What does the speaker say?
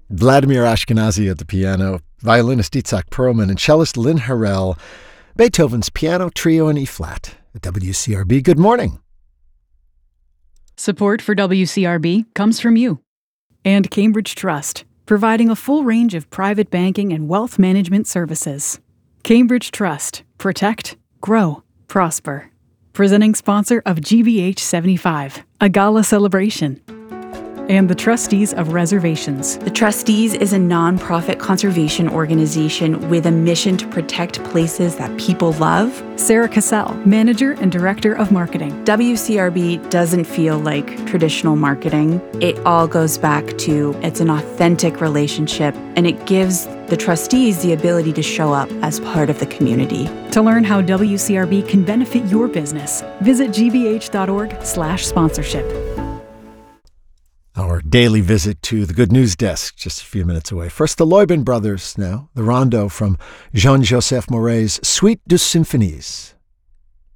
Vladimir Ashkenazi at the piano, violinist Itzhak Perlman, and cellist Lynn Harrell. Beethoven's Piano Trio in E-flat at WCRB. Good morning. Support for WCRB comes from you and Cambridge Trust, providing a full range of private banking and wealth management services. Cambridge Trust. Protect, grow, prosper. Presenting sponsor of GBH 75, a gala celebration. And the Trustees of Reservations. The Trustees is a nonprofit conservation organization with a mission to protect places that people love. Sarah Cassell, Manager and Director of Marketing. WCRB doesn't feel like traditional marketing. It all goes back to it's an authentic relationship, and it gives the trustees the ability to show up as part of the community. To learn how WCRB can benefit your business, visit gbh.org/sponsorship. Our daily visit to the Good News Desk, just a few minutes away. First, the Loybin Brothers now, the rondo from Jean-Joseph Maury's Suite de Symphonies.